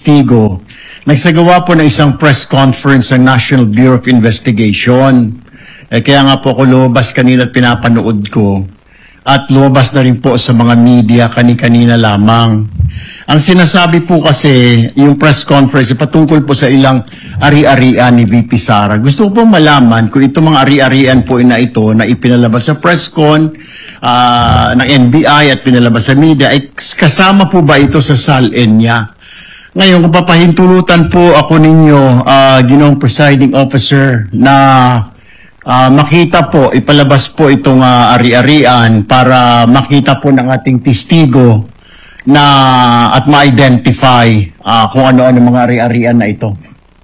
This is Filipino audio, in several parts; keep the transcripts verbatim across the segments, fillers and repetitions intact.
testigo. Nagsagawa po ng isang press conference ng National Bureau of Investigation. Eh, kaya nga po ako lumabas kanina at pinapanood ko. At lumabas na rin po sa mga media kani-kanina lamang. Ang sinasabi po kasi, yung press conference, patungkol po sa ilang ari-arian ni V P Sara. Gusto ko po malaman kung itong mga ari-arian po na ito na ipinalabas sa press con, uh, ng N B I at pinalabas sa media, ay kasama po ba ito sa S A L N niya? Ngayon, kung papahintulutan po ako ninyo, uh, Ginoong Presiding Officer, na uh, makita po, ipalabas po itong uh, ari-arian para makita po ng ating testigo na at ma-identify uh, kung ano-ano mga ari-arian na ito.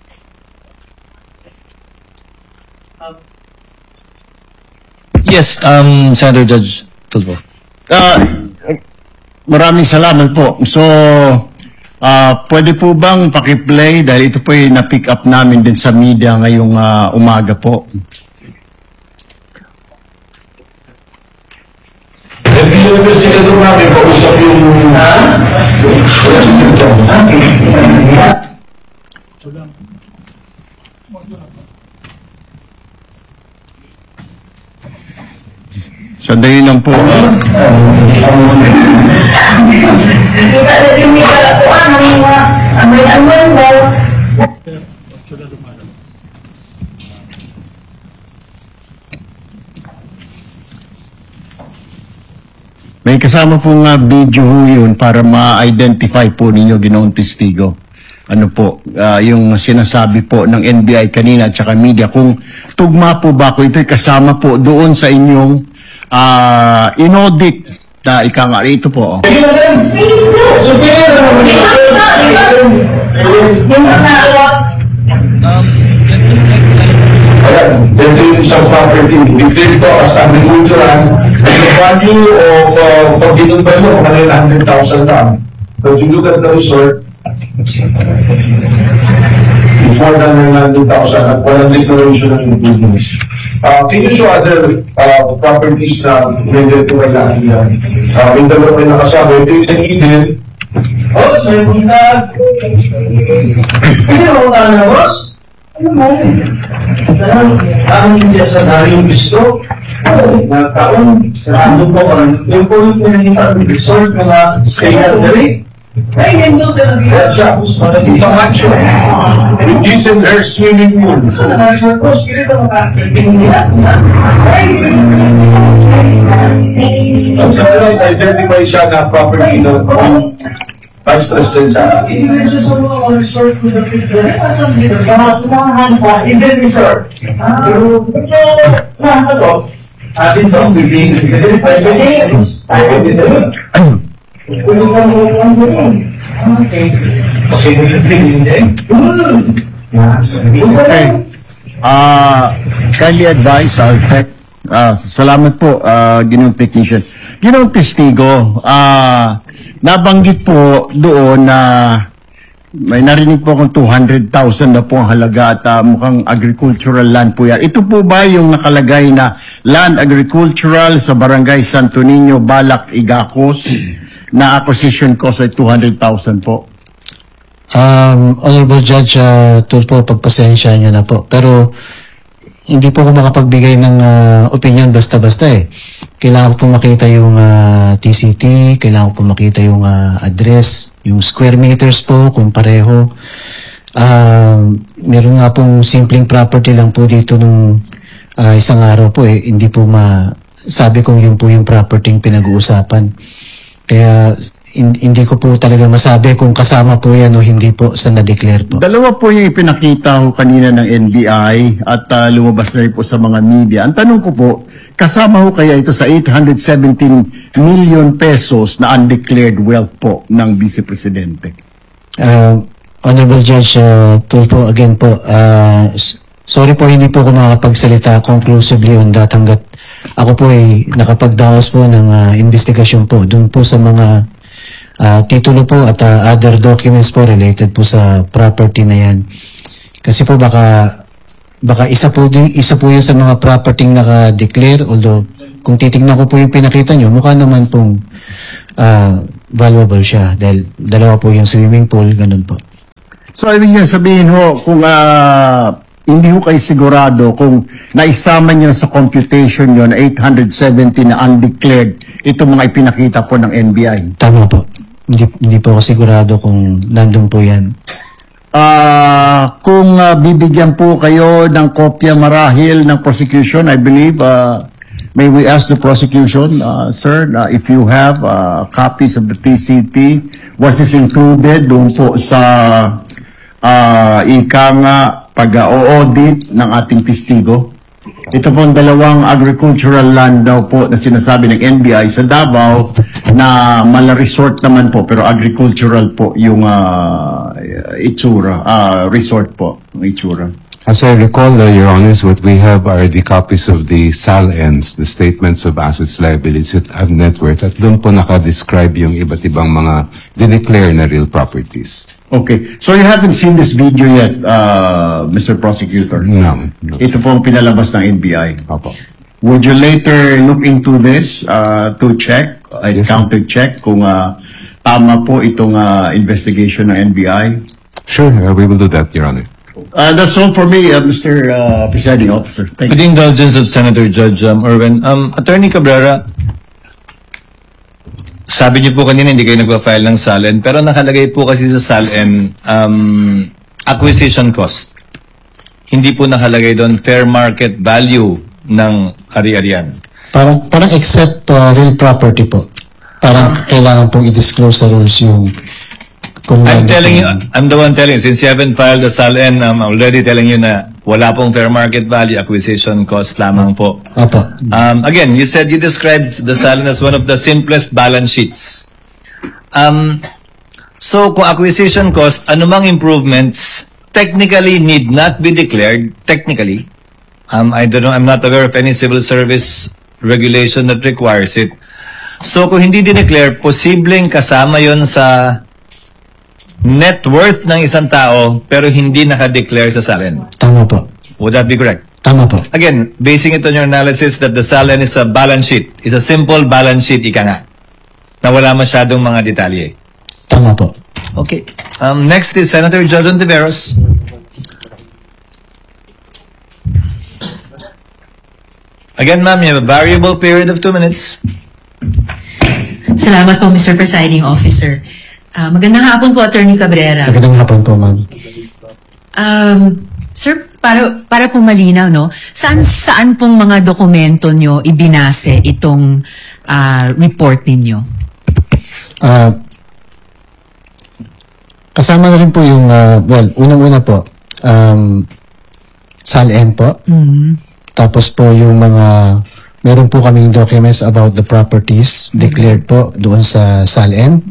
Yes, um, Senator Judge Tulfo. Uh, maraming salamat po. So, uh, pwede po bang pakiplay dahil ito po yung na-pick up namin din sa media ngayong uh, umaga po. Yung investigador namin, pag-usap yung... Sandali lang po. May kasama pong uh, video yun para ma-identify po ninyo, Ginoong Testigo. Ano po, uh, yung sinasabi po ng N B I kanina at saka media, kung tugma po ba kung ito'y kasama po doon sa inyong uh, inaudit na ika nga, ito po. Oh. Ayan, ito yung isang property. Declared ito as agricultural. The value of uh, pag ginunban mo, one hundred thousand lang. But you look at the resort, more than one hundred thousand at walang declaration ng improvements. Uh, can you show other uh, properties na identify natin yan? Uh, may dalawa may nakasama. Ito yung sa Eden. Oh, sorry, punta. Hindi mo ka na, boss? Ano mo? Ang hindi sa daring gusto. Na taon, sarado po ka. Yung po yung pinagita ng resort, mga stay at the rate. Ay, hindi ko talaga. At siya, Isang macho. With this and her swimming pool. so na-resort ko, spirit ang makakating nila. At sa right, identify siya na property ng Vice President sa I-mention sa mga resort ko na picture. Asan dito? Mga pa, in the resort. Pero, lahat na to. Atin to, bibigyan. Bibigyan. Bibigyan. Kung ka mo ang gano'n. Okay. Okay, bibigyan din. Okay. Uh, kindly advise our tech. Uh, salamat po, uh, Ginoong Technician. Ginoong Testigo, uh, nabanggit po doon na may narinig po akong two hundred thousand na po ang halaga at uh, mukhang agricultural land po yan. Ito po ba yung nakalagay na land agricultural sa Barangay Santo Niño, Balak, Igacos na acquisition cost ay two hundred thousand po? Um, Honorable Judge uh, Tulfo, pagpasensya niyo na po. Pero hindi po ako makapagbigay ng uh, opinion basta-basta eh. Kailangan ko po makita yung uh, T C T, kailangan ko po makita yung uh, address, yung square meters po, kung pareho. Uh, meron nga pong simpleng property lang po dito nung uh, isang araw po eh. Hindi po masabi kong yun po yung property yung pinag-uusapan. Kaya hindi ko po talaga masabi kung kasama po yan o hindi po sa na-declare po. Dalawa po yung ipinakita ho kanina ng N B I at uh, lumabas na rin po sa mga media. Ang tanong ko po, kasama ho kaya ito sa eight hundred seventeen million pesos na undeclared wealth po ng Vice Presidente? Uh, Honorable Judge uh, Tulfo, again po, uh, sorry po hindi po ako makapagsalita conclusively on that hanggat ako po ay nakapagdaos po ng uh, investigasyon po dun po sa mga Uh, titulo po at uh, other documents po related po sa property na yan. Kasi po baka baka isa po din, isa po yun sa mga property naka-declare, although kung titignan ko po yung pinakita nyo, mukha naman pong uh, valuable siya dahil dalawa po yung swimming pool, ganun po. So, ibig niya sabihin ho, kung ah, hindi ho kayo sigurado kung naisama niyo sa computation niyo na eight hundred seventy na undeclared, ito mga ipinakita po ng N B I. Tama po. Hindi, hindi po ako sigurado kung nandun po yan. Ah, kung ah, bibigyan po kayo ng kopya marahil ng prosecution, I believe, ah, may we ask the prosecution, uh, sir, uh, if you have uh, copies of the T C T, was this included doon po sa uh, ika nga pag-audit ng ating testigo? Ito po ang dalawang agricultural land daw po na sinasabi ng N B I sa Davao na mala resort naman po pero agricultural po yung uh, itsura, uh, resort po, ang itsura. As I recall, uh, Your Honors, what we have are the copies of the S A L Ns, the Statements of Assets, Liabilities, and Net Worth, at doon po nakadescribe yung iba't ibang mga dineclare na real properties. Okay. So you haven't seen this video yet, uh, Mister Prosecutor? No. no Ito po ang pinalabas ng N B I. Opo. Would you later look into this uh, to check, uh, Yes, sir. counter-check kung uh, tama po itong uh, investigation ng N B I? Sure, uh, we will do that, Your Honor. Uh, that's all for me, uh, Mister Uh, Presiding Officer. Thank With the you. indulgence of Senator Judge um, Erwin, um, Attorney Cabrera, sabi niyo po kanina hindi kayo nagpa-file ng S A L N, pero nakalagay po kasi sa S A L N um, acquisition cost. Hindi po nakalagay doon fair market value ng ari-arian. Parang, parang except uh, real property po. Parang kailangan pong i-disclose sa rules yung kung I'm nandun telling you, po- I'm the one telling you, since you haven't filed the S A L N, I'm already telling you na wala pong fair market value, acquisition cost lamang po. Opo. Um, again, you said you described the S A L N as one of the simplest balance sheets. Um, so, kung acquisition cost, anumang improvements technically need not be declared, technically. Um, I don't know, I'm not aware of any civil service regulation that requires it. So, kung hindi dineclare, posibleng kasama yon sa net worth ng isang tao pero hindi nakadeclare sa S A L N. Tama po. Would that be correct? Tama po. Again, basing it on your analysis that the S A L N is a balance sheet, is a simple balance sheet, ika nga, na wala masyadong mga detalye. Tama po. Okay. Um, next is Senator Judge Ontiveros. Again, ma'am, you have a variable period of two minutes. Salamat po, Mister Presiding Officer. Ah, magandang hapon po, Attorney Cabrera. Magandang hapon po, ma'am. Um, sir, para, para po malinaw, no? Saan, saan pong mga dokumento nyo ibinase itong ah, report ninyo? Ah, kasama na rin po yung, ah, well, unang-una po, um, S A L N po. Mm. Tapos po yung mga, meron po kaming documents about the properties declared po doon sa S A L N.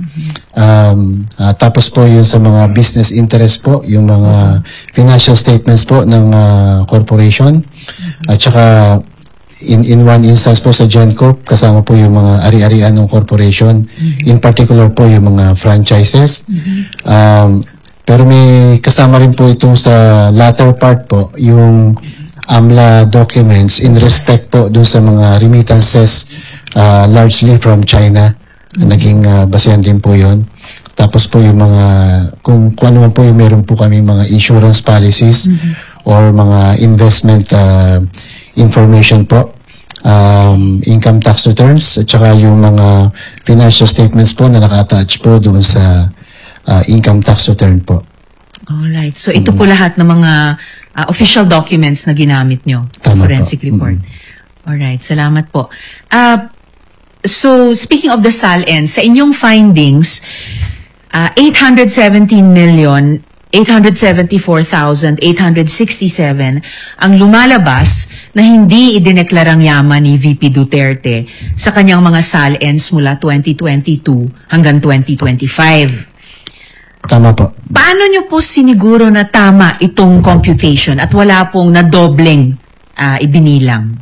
Um, ah, tapos po yung sa mga business interest po, yung mga financial statements po ng ah, corporation. At saka, in, in one instance po sa GenCorp, kasama po yung mga ari-arian ng corporation. In particular po yung mga franchises. Um, pero may kasama rin po itong sa latter part po, yung AMLA documents in respect po dun sa mga remittances uh, largely from China. Naging uh, basehan din po yon. Tapos po yung mga, kung, kung ano man po yung meron po kami mga insurance policies or mga investment uh, information po, um, income tax returns, at saka yung mga financial statements po na naka-attach po doon sa uh, income tax return po. Alright. So, ito po lahat ng mga ah, official documents na ginamit nyo sa Tama po. forensic report. Alright. Salamat po. Ah, so, speaking of the S A L N, sa inyong findings, ah, eight hundred seventeen million eight hundred seventy-four thousand eight hundred sixty-seven ang lumalabas na hindi idineklarang yaman ni V P Duterte sa kanyang mga S A L Ns mula twenty twenty-two hanggang twenty twenty-five. Tama po. Paano nyo po siniguro na tama itong computation at wala pong nadobleng ah, ibinilang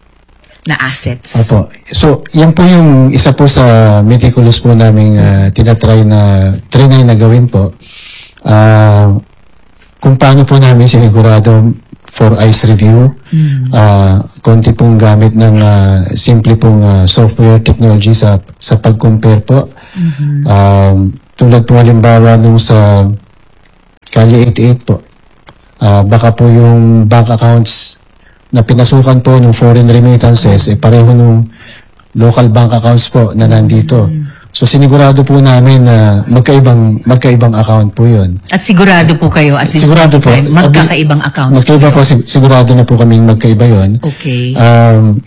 na assets? Opo. So, yan po yung isa po sa meticulous po namin uh, tinatry na, trinay na gawin po. Ah, kung paano po namin sinigurado for eyes review, ah, konti pong gamit ng ah, simple pong ah, software technology sa, sa pag-compare po. Um, tulad po halimbawa nung sa bali eighty-eight po. Ah, baka po yung bank accounts na pinasukan po ng foreign remittances, eh pareho nung local bank accounts po na nandito. So sinigurado po namin na magkaibang magkaibang account po 'yun. At sigurado po kayo at least Sigurado po. magkakaibang accounts. Magkaiba po, sig- sigurado na po kaming magkaiba 'yon. Okay. Um,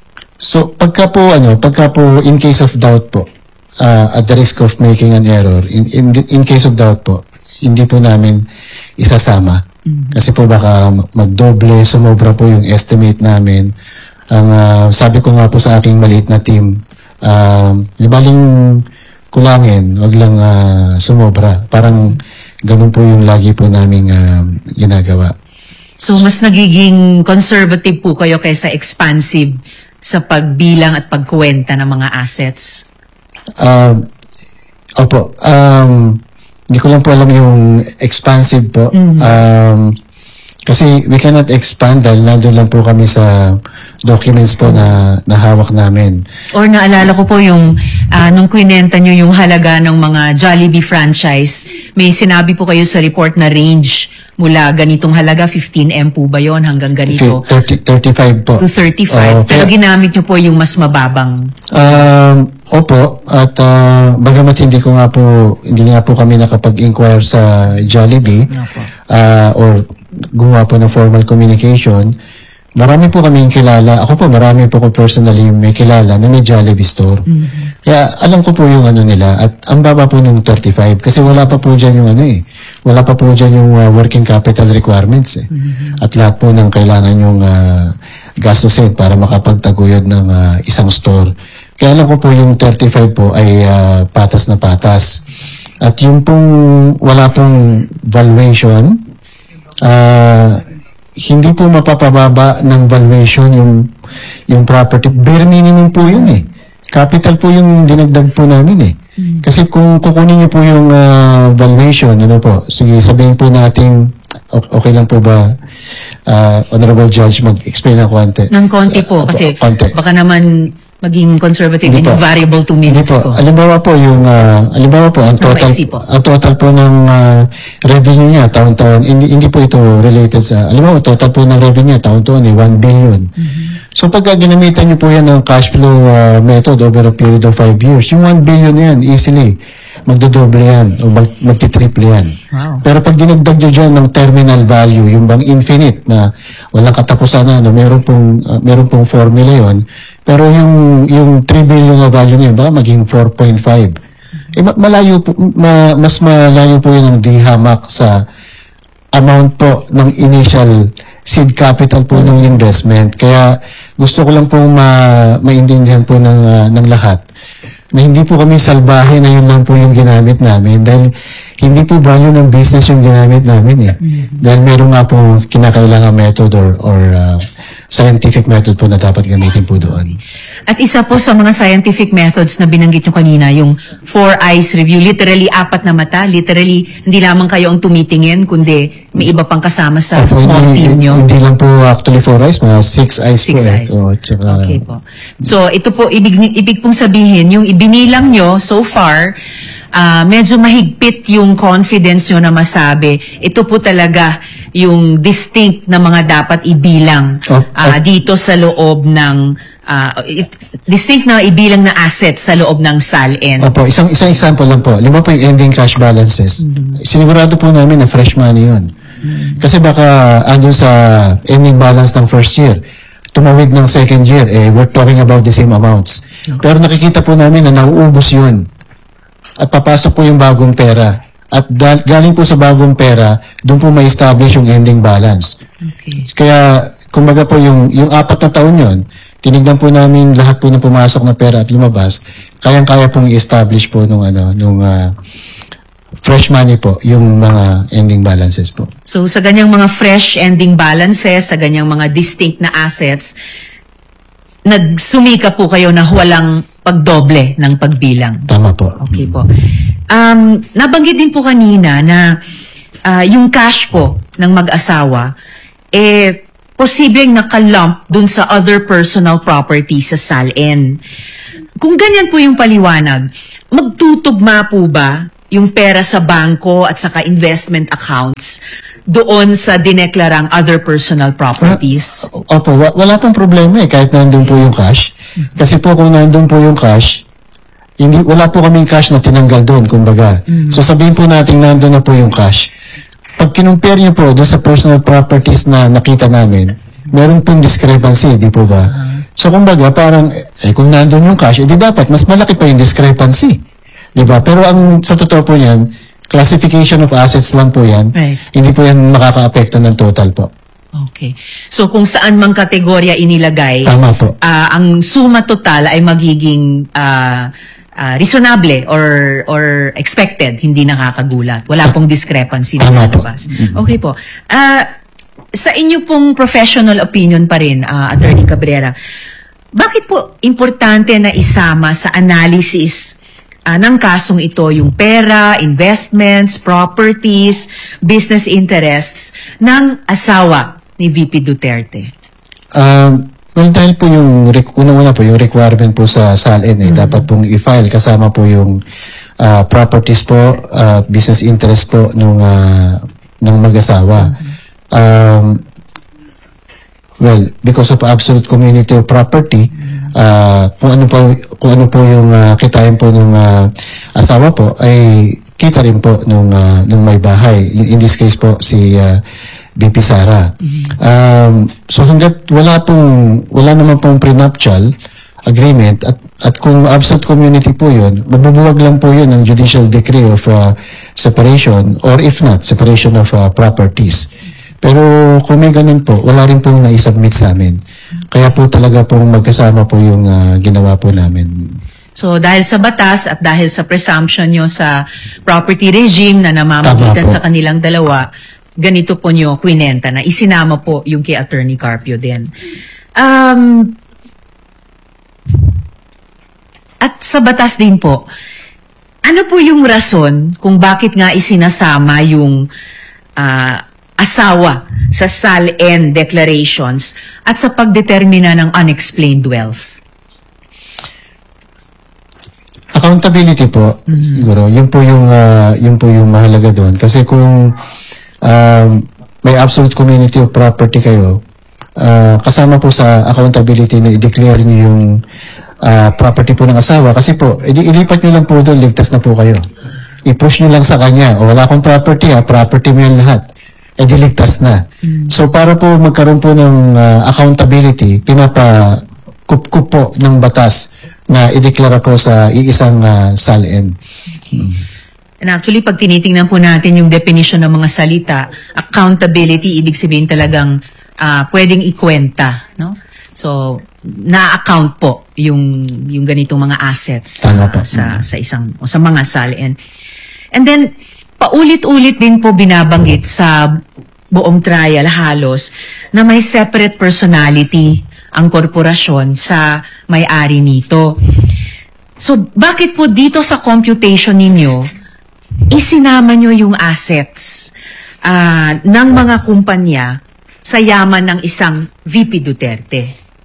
so pagka po ano, pagka po in case of doubt po, uh, at the risk of making an error, in in, in case of doubt po, hindi po namin isasama. Kasi po baka magdoble, sumobra po yung estimate namin. Ang ah, sabi ko nga po sa aking maliit na team, um, libaling kulangin, wag lang ah, sumobra. Parang ganun po yung lagi po naming ah, ginagawa. So mas nagiging conservative po kayo kaysa expansive sa pagbilang at pagkuwenta ng mga assets. Um, opo, um, hindi ko lang po alam yung expansive po. Um, kasi we cannot expand dahil nandun lang po kami sa documents po na nahawak namin. Or naalala ko po yung ah, nung kwinenta nyo yung halaga ng mga Jollibee franchise, may sinabi po kayo sa report na range mula ganitong halaga, fifteen M po ba yon hanggang ganito? thirty, thirty-five po. To thirty-five. Oo, Pero kaya- ginamit nyo po yung mas mababang. Um, opo, at uh, bagamat hindi ko nga po, hindi nga po kami nakapag-inquire sa Jollibee, Opo. uh, or gumawa po ng formal communication, marami po kaming kilala. Ako po, marami po ko personally may kilala na may Jollibee store. Kaya alam ko po yung ano nila, at ang baba po ng thirty-five, kasi wala pa po dyan yung ano eh, wala pa po dyan yung uh, working capital requirements eh. At lahat po ng kailangan yung uh, gastusin para makapagtaguyod ng uh, isang store. Kaya alam ko po yung thirty-five po ay uh, patas na patas. At yung pong wala pong valuation, ah hindi po mapapababa ng valuation yung yung property. Bare minimum po yun eh. Capital po yung dinagdag po namin eh. Kasi kung kukunin niyo po yung ah, valuation, ano po, sige sabihin po natin, o- okay lang po ba, ah, Honorable Judge, mag-explain ng konti? Ng konti po, Opo, kasi konti. baka naman maging conservative Hindi in po. variable two Hindi minutes po. po. Alimbawa po yung ah, alimbawa po ang total maiksi po. ang total po ng ah, revenue niya taon-taon, hindi hindi po ito related sa alimbawa total po ng revenue niya taon-taon ay one billion. So pagka ginamitan niyo po yan ng cash flow ah, method over a period of five years, yung one billion na yan easily magdodoble yan o mag, magti-triple yan. Wow. Pero pag dinagdag nyo dyan ng terminal value, yung bang infinite na walang katapusan na, no, meron pong, ah, meron pong formula yon. Pero yung, yung three billion na value niya, baka maging four point five. Eh, ma- malayo po, ma- mas malayo po yun ang dihamak sa amount po ng initial seed capital po ng investment. Kaya gusto ko lang pong ma- maintindihan po ng, ah, ng lahat na hindi po kami salbahe na yun lang po yung ginamit namin dahil hindi po value ng business yung ginamit namin eh. Dahil meron nga po kinakailangan method or, or uh, scientific method po na dapat gamitin po doon. At isa po sa mga scientific methods na binanggit nyo kanina, yung four eyes review, literally apat na mata, literally hindi lamang kayo ang tumitingin, kundi may iba pang kasama sa Opo, small hindi, team nyo. hindi lang po actually four eyes, mga six eyes Six po eyes. eh. O, tsaka, Okay po. So, ito po, ibig, ibig pong sabihin, yung ibinilang nyo so far, ah, medyo mahigpit yung confidence nyo na masabi, ito po talaga yung distinct na mga dapat ibilang Oh, ah, oh. dito sa loob ng, ah, it- distinct na ibilang na asset sa loob ng S A L N. Opo, isang isang example lang po. Lima po yung ending cash balances. Sinigurado po namin na fresh money yun. Kasi baka andun sa ending balance ng first year, tumawid ng second year, eh, we're talking about the same amounts. Pero nakikita po namin na nauubos yun. At papasok po yung bagong pera. At dal- galing po sa bagong pera, doon po may establish yung ending balance. Okay. Kaya, kumbaga po yung, yung apat na taon yon, tinignan po namin lahat po ng pumasok na pera at lumabas, kayang-kaya pong i-establish po nung ano, nung ah, fresh money po, yung mga ending balances po. So, sa ganyang mga fresh ending balances, sa ganyang mga distinct na assets, nagsumika po kayo na walang pagdoble ng pagbilang. Tama po. Okay po. Um, nabanggit din po kanina na ah, yung cash po ng mag-asawa, eh, posibleng nakalump dun sa other personal property sa S A L N. Kung ganyan po yung paliwanag, magtutugma po ba yung pera sa bangko at saka investment accounts doon sa dineklarang other personal properties? Opo, wa- wala pong problema eh, kahit nandun po yung cash. Kasi po kung nandun po yung cash, hindi, wala po kaming cash na tinanggal doon, kumbaga. So sabihin po natin nandun na po yung cash. Pag kinumpare niyo po doon sa personal properties na nakita namin, meron pong discrepancy, di po ba? So kumbaga, parang, eh, kung nandun yung cash, edi dapat, mas malaki pa yung discrepancy. Di ba? Pero ang sa totoo po niyan, classification of assets lang po yan. Right. Hindi po yan makaka-apekto ng total po. Okay. So kung saan mang kategorya inilagay, Tama po. ah, ang suma total ay magiging ah, ah, reasonable or or expected, hindi nakakagulat. Wala pong discrepancy na Tama po. lalabas. Okay po. Ah, sa inyo pong professional opinion pa rin, ah, Attorney Cabrera, bakit po importante na isama sa analysis ah, ng kasong ito yung pera, investments, properties, business interests ng asawa ni V P Duterte? Um, well, dahil po yung, rec- unang-una po, yung requirement po sa S A L N, eh, dapat pong i-file kasama po yung ah, properties po, ah, business interest po nung, ah, ng mag-asawa. Um, well, because of absolute community of property, ah, kung ano po, kung ano po yung ah, kitain po nung ah, asawa po, ay kita rin po nung, ah, nung may bahay. In, in this case po, si ah, B P Sara. Um, so hanggat wala pong, wala naman pong prenuptial agreement at at kung absolute community po yun, mabubuwag lang po yun ng judicial decree of uh, separation or if not, separation of uh, properties. Pero kung may ganun po, wala rin pong naisubmit sa amin. Kaya po talaga pong magkasama po yung uh, ginawa po namin. So dahil sa batas at dahil sa presumption nyo sa property regime na namamagitan Tama po. sa kanilang dalawa, ganito po nyo kwinenta na isinama po yung kay Attorney Carpio din. Um, at sa batas din po, ano po yung rason kung bakit nga isinasama yung ah, asawa sa S A L N declarations at sa pagdetermina ng unexplained wealth? Accountability po, siguro. Yun po yung, ah, yun po yung mahalaga doon. Kasi kung um, may absolute community of property kayo, ah, kasama po sa accountability na i-declare niyo yung ah, property po ng asawa. Kasi po, ili- ilipat niyo lang po doon, ligtas na po kayo. I-push niyo lang sa kanya, o wala akong property ha, property mo yung lahat. Eh di ligtas na. So para po magkaroon po ng ah, accountability, pinapa kup-kup po ng batas na ideklara po sa iisang uh, S A L N. And actually, pag tinitingnan po natin yung definition ng mga salita, accountability, ibig sabihin talagang ah, pwedeng ikwenta, no? So, na-account po yung yung ganitong mga assets Tama ah, po. sa sa isang o sa mga S A L N. And then paulit-ulit din po binabanggit sa buong trial halos na may separate personality ang korporasyon sa may-ari nito. So, bakit po dito sa computation ninyo, isinama nyo yung assets ah, ng mga kumpanya sa yaman ng isang V P Duterte?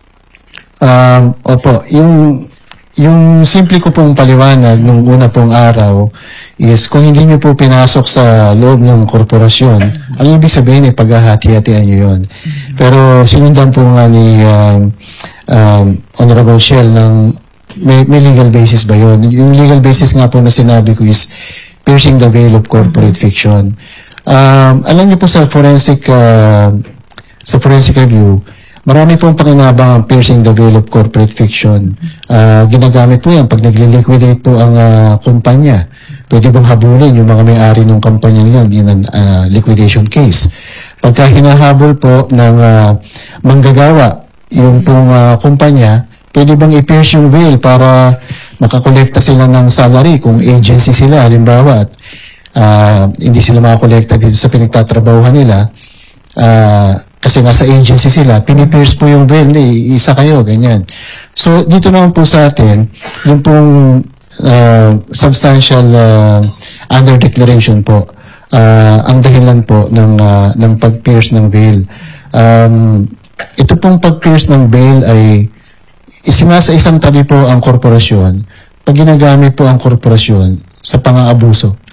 Um, opo, yung yung simple ko pong paliwanag nung una pong araw is kung hindi nyo po pinasok sa loob ng korporasyon, ang ibig sabihin ay paghahati-hatian nyo yun. Pero sinundan po nga ni um, um, Honorable Shell ng may, may legal basis ba yun? Yung legal basis nga po na sinabi ko is piercing the veil of corporate fiction. Um, alam niyo po sa forensic uh, sa forensic review, marami pong pakinabang ang piercing the veil of corporate fiction. Ah, ginagamit po yan pag nagli-liquidate po ang ah, kumpanya. Pwede bang habulin yung mga may-ari ng kumpanya nila in a ah, liquidation case. Pagka hinahabol po ng ah, manggagawa yung pong ah, kumpanya, pwede bang i-pierce yung veil para makakolekta sila ng salary kung agency sila, halimbawa, at ah, hindi sila makakolekta dito sa pinagtatrabahuhan nila. Ah, kasi nasa agency sila, pinipierce po yung veil, hindi, isa kayo, ganyan. So, dito naman po sa atin, yung pong uh, substantial uh, under declaration po, uh, ang dahilan po ng, uh, ng pag-pierce ng veil. Um, ito pong pag-pierce ng veil ay isinasa isang tabi po ang korporasyon pag ginagamit po ang korporasyon sa pang-aabuso.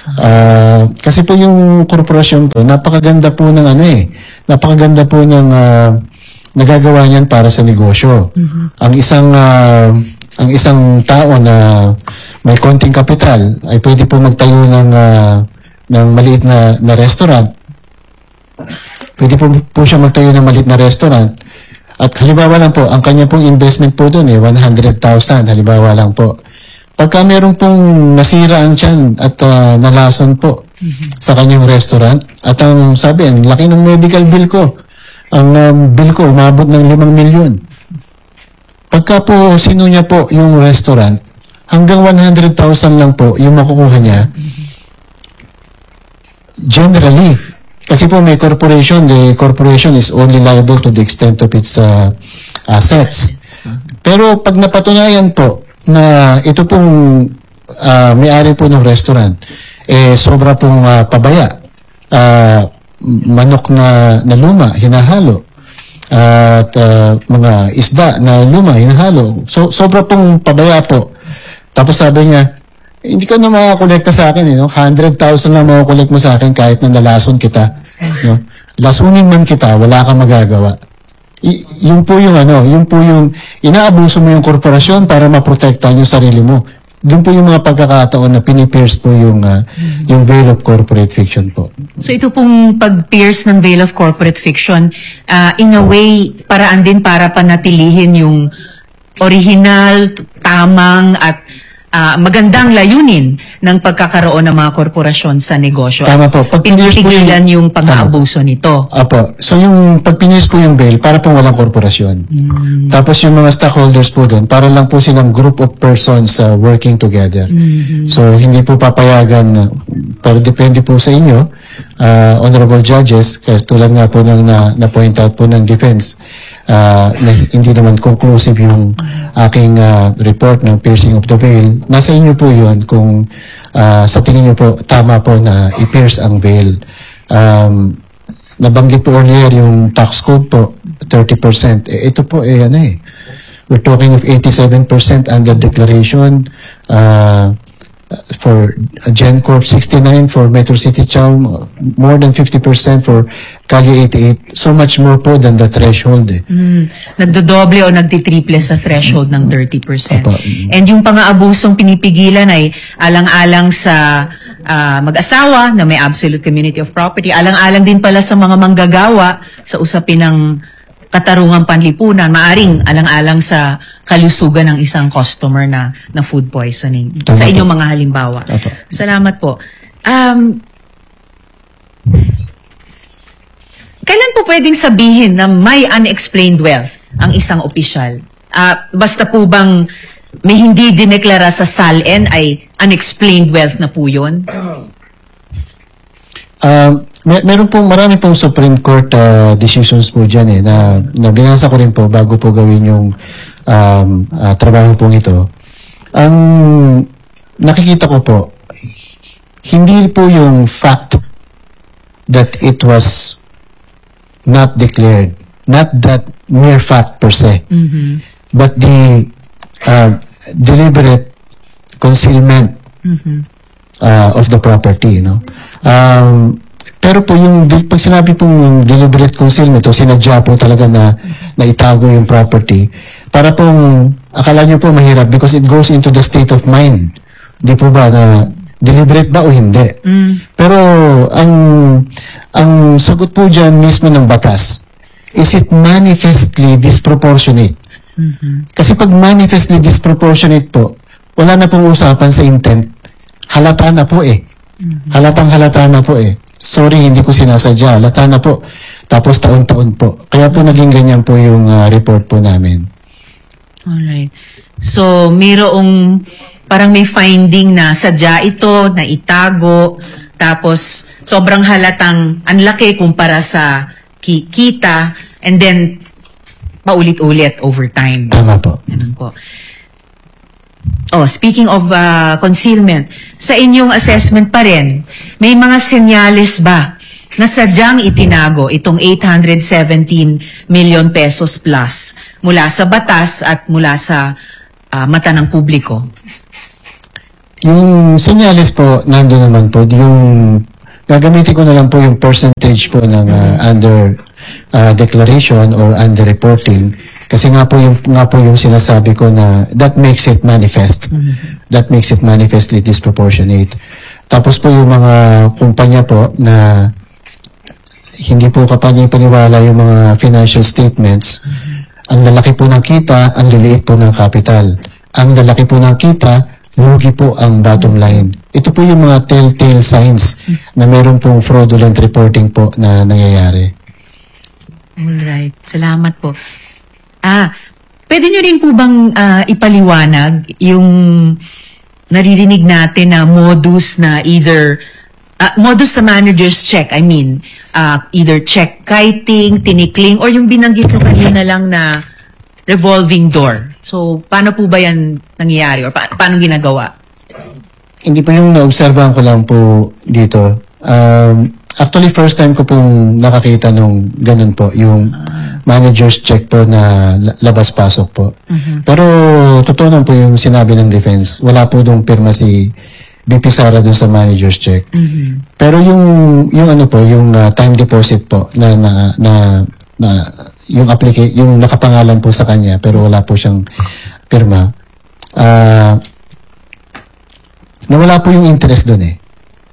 Ah, kasi po yung korporasyon po, napakaganda po ng ano eh, napakaganda po ng ah, nagagawa niyan para sa negosyo. Ang isang ah, ang isang tao na may konting kapital ay pwede po magtayo ng ah, ng maliit na, na restaurant. Pwede po, po siya magtayo ng maliit na restaurant. At halimbawa lang po, ang kanya pong investment po doon eh, one hundred thousand, halimbawa lang po. Pagka meron pong nasiraan siyan at uh, nalason po sa kanyang restaurant, at ang sabi, ang laki ng medical bill ko, ang um, bill ko umabot ng limang milyon. Pagka po sino niya po yung restaurant, hanggang one hundred thousand lang po yung makukuha niya. Generally, kasi po may corporation, the corporation is only liable to the extent of its uh, assets. Pero pag napatunayan po na ito pong uh, may-ari po ng restaurant, eh sobra pong uh, pabaya, uh, manok na, na luma, hinahalo, at uh, mga isda na luma, hinahalo. So, sobra pong pabaya po. Tapos sabi niya, hindi ka na makakolekta sa akin, eh, no? one hundred thousand lang makakolekt mo sa akin kahit na nalason kita. No? Lasunin man kita, wala kang magagawa. I, yun po yung ano, yun po yung inaabuso mo yung korporasyon para maprotektahan yung sarili mo. Doon po yung mga pagkakataon na pinipierce po yung, uh, yung veil of corporate fiction po. So ito pong pag-pierce ng veil of corporate fiction, uh, in a way, paraan din para panatilihin yung original, tamang at uh, magandang layunin ng pagkakaroon ng mga korporasyon sa negosyo. Tama po. Pag pinierce po yung- Pinipigilan yung pang-aabuso nito. Apo. So yung pag pinierce po yung bail, para pong walang korporasyon. Tapos yung mga stockholders po doon, para lang po silang group of persons uh, working together. So hindi po papayagan, na, pero depende po sa inyo, uh, honorable judges, kasi tulad nga po ng na, na-point out po ng defense, uh, na hindi naman conclusive yung aking uh, report ng piercing of the veil. Nasa inyo po yun kung uh, sa tingin nyo po tama po na i-pierce ang veil. Um, nabanggit po earlier yung tax code po, thirty percent. Eh, ito po, eh, ano eh, we're talking of eighty-seven percent under declaration, uh, for GenCorp sixty-nine, for Metro City Chow, more than fifty percent for Calio eighty-eight. So much more po than the threshold. Eh. Mm, nagdodoble o nagtitriple sa threshold ng thirty percent. Apa. And yung pang-aabusong pinipigilan ay alang-alang sa ah, mag-asawa na may absolute community of property, alang-alang din pala sa mga manggagawa sa usapin ng katarungang panlipunan, maaring alang-alang sa kalusugan ng isang customer na na food poisoning. Tama Sa po. inyong mga halimbawa. Apa. Salamat po. Um, kailan po pwedeng sabihin na may unexplained wealth ang isang opisyal? Ah, basta po bang may hindi dineklara sa S A L N ay unexplained wealth na po yun? Um, mer meron pong marami pong Supreme Court uh, decisions po dyan eh, na, na binasa ko rin po bago po gawin yung um, uh, trabaho pong ito. Ang nakikita ko po, hindi po yung fact that it was not declared, not that mere fact per se, but the uh, deliberate concealment uh, of the property, you know. Um, pero po yung, di- pag sinabi pong yung deliberate concealment o sinadya po talaga na, na itago yung property, para pong, akala nyo po mahirap because it goes into the state of mind. Di po ba na deliberate ba o hindi? Pero ang, ang sagot po dyan mismo ng batas, is it manifestly disproportionate? Kasi pag manifestly disproportionate po, wala na pong usapan sa intent. Halata na po eh. Halatang halata na po eh. Sorry, hindi ko sinasadya. Halata na po. Tapos taon-taon po. Kaya po naging ganyan po yung uh, report po namin. Alright. So, mayroong parang may finding na sadya ito, na itago, tapos sobrang halatang ang laki kumpara sa ki- kita, and then paulit-ulit over time. Tama po. Ganun po. Oh, speaking of uh, concealment, sa inyong assessment pa rin, may mga senyales ba na sadyang itinago itong eight hundred seventeen million pesos plus mula sa batas at mula sa uh, mata ng publiko? Yung senyales po, nandun naman po, yung gagamitin ko na lang po yung percentage po ng uh, under uh, declaration or under reporting. Kasi nga po yung nga po yung sinasabi ko na that makes it manifest. Mm-hmm. That makes it manifestly disproportionate. Tapos po yung mga kumpanya po na hindi po kapani-paniwala yung mga financial statements. Mm-hmm. Ang lalaki po ng kita, ang liliit po ng capital. Ang lalaki po ng kita, lugi po ang bottom line. Ito po yung mga telltale signs na meron pong fraudulent reporting po na nangyayari. Alright. Salamat po. Ah, pwede nyo rin po bang ah, ipaliwanag yung naririnig natin na modus na either ah, modus sa manager's check, I mean, ah, either check kiting, tinikling, or yung binanggit nyo kanina lang na revolving door. So, paano po ba yan nangyayari or pa- paano ginagawa? Hindi po yung naobserbahan ko lang po dito. Um, actually, first time ko pong nakakita nung ganun po, yung manager's check po na la- labas-pasok po. Mhm. Pero, totoo naman po yung sinabi ng defense. Wala po dong pirma si B P Sara dun sa manager's check. Mhm. Pero yung, yung ano po, yung uh, time deposit po na, na, na, na yung applica- yung nakapangalan po sa kanya pero wala po siyang pirma. Ah, nawala po yung interest doon eh.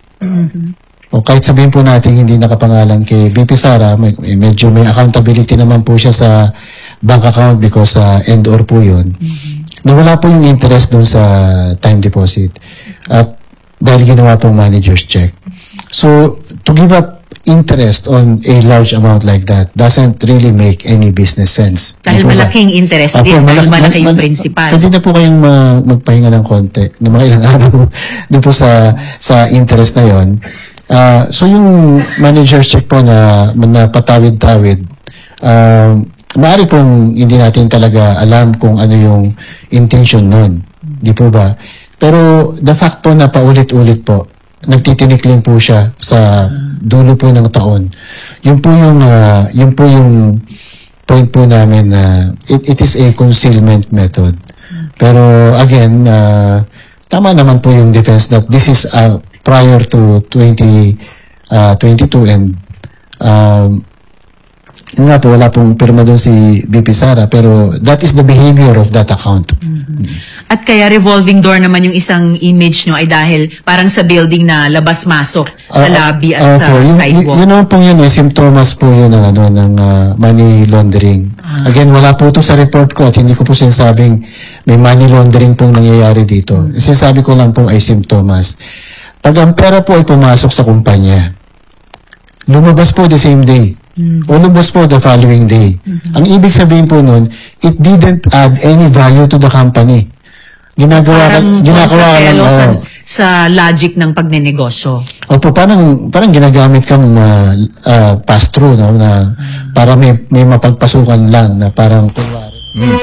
O kahit sabihin po natin hindi nakapangalan kay B P Sara, may, may- medyo may accountability naman po siya sa bank account because sa end or po yun. Nawala po yung interest doon sa time deposit. At dahil ginawa pong manager's check. So, to give up interest on a large amount like that doesn't really make any business sense. Dahil Di po ba? malaking interest Apo, din, dahil malaki- malaki yung mal- principal. Pwede na po kayong ma- magpahinga ng konti na mga ilang araw doon po sa sa interest na yon. Ah, so yung manager's check po na, na patawid-tawid, um, maaari pong hindi natin talaga alam kung ano yung intention nun. Di po ba? Pero the fact po na paulit-ulit po, nagtitinikling po siya sa dulo po ng taon. Yun po yung, ah, yun po yung point po namin na it, it is a concealment method. Pero again, ah, tama naman po yung defense that this is uh, prior to twenty twenty-two and um, yun nga po, wala pong pirma doon si B P Sara pero that is the behavior of that account. At kaya revolving door naman yung isang image nyo ay dahil parang sa building na labas-masok sa Ah, lobby at ah, sa po, yun, sidewalk. Yun naman pong yun eh, symptoms po yun ng, ano, ng ah, money laundering. Ah. Again, wala po ito sa report ko at hindi ko po sinasabing may money laundering pong nangyayari dito. Hmm. Sinasabi ko lang po ay symptoms. Pag ang pera po ay pumasok sa kumpanya, lumabas po the same day. O lumabas po the following day. Ang ibig sabihin po nun, it didn't add any value to the company. Ginagawa ka, Parang ginagawa ka lang, kontrapelo sa, oh. sa logic ng pagnenegosyo. Opo, parang, parang ginagamit kang uh, uh, pass-through, no, na para may, may mapagpasukan lang, na parang kunwari.